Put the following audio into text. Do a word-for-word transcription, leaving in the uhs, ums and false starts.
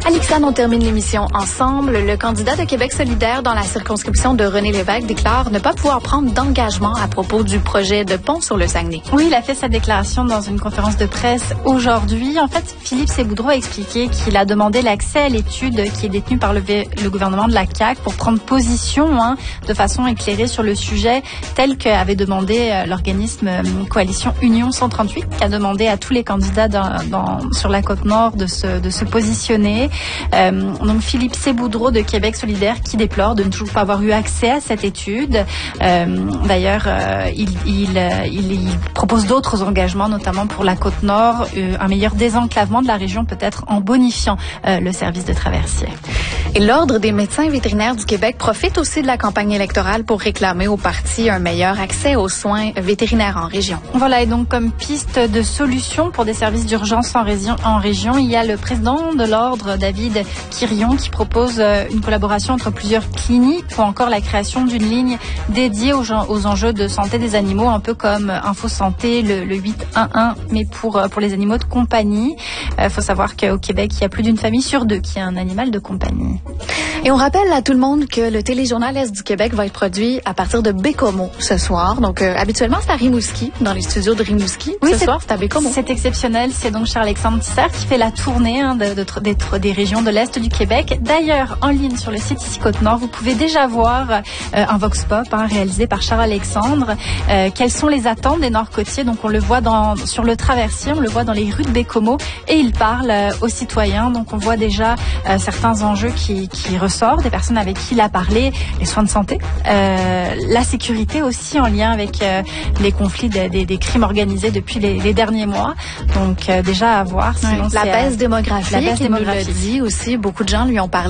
Alexandre, on termine l'émission ensemble. Le candidat de Québec solidaire dans la circonscription de René Lévesque déclare ne pas pouvoir prendre d'engagement à propos du projet de pont sur le Saguenay. Oui, il a fait sa déclaration dans une conférence de presse aujourd'hui. En fait, Philippe Séboudreau a expliqué qu'il a demandé l'accès à l'étude qui est détenue par le, le gouvernement de la C A Q pour prendre position hein, de façon éclairée sur le sujet, tel qu'avait demandé euh, l'organisme euh, Coalition Union cent trente-huit, qui a demandé à tous les candidats dans, dans, sur la Côte-Nord de se, de se positionner. Euh, donc Philippe Séboudreau de Québec solidaire qui déplore de ne toujours pas avoir eu accès à cette étude. Euh, d'ailleurs, euh, il, il, il, il propose d'autres engagements, notamment pour la Côte-Nord, euh, un meilleur désenclavement de la région, peut-être en bonifiant euh, le service de traversier. Et l'Ordre des médecins vétérinaires du Québec profite aussi de la campagne électorale pour réclamer au parti un meilleur accès aux soins vétérinaires en région. Voilà, et donc comme piste de solution pour des services d'urgence en région, en région, il y a le président de l'Ordre, David Quirion, qui propose une collaboration entre plusieurs cliniques ou encore la création d'une ligne dédiée aux, aux enjeux de santé des animaux, un peu comme Info Santé, le, le huit un un, mais pour, pour les animaux de compagnie. Il euh, faut savoir qu'au Québec, il y a plus d'une famille sur deux qui a un animal de compagnie. Et on rappelle à tout le monde que le téléjournal Est du Québec va être produit à partir de Bécomo ce soir. Donc, euh, habituellement, c'est à Rimouski, dans les studios de Rimouski. Oui, ce soir, c'est à Bécomo. C'est exceptionnel. C'est donc Charles-Alexandre Tissard qui fait la tournée hein, de, de, de, de, des régions de l'Est du Québec. D'ailleurs, en ligne sur le site Ici Côte-Nord, vous pouvez déjà voir euh, un vox pop hein, réalisé par Charles-Alexandre. Euh, quelles sont les attentes des Nord-Côtiers? Donc, on le voit dans, sur le traversier, on le voit dans les rues de Bécomo et il parle euh, aux citoyens. Donc, on voit déjà euh, certains enjeux qui, qui ressortent, des personnes avec qui il a parlé, les soins de santé, euh, la sécurité aussi en lien avec euh, les conflits des, des, des crimes organisés depuis les, les derniers mois. Donc, euh, déjà à voir. Sinon, ouais. La baisse euh, démographique, la baisse il démographique. nous le dit aussi, beaucoup de gens lui ont parlé.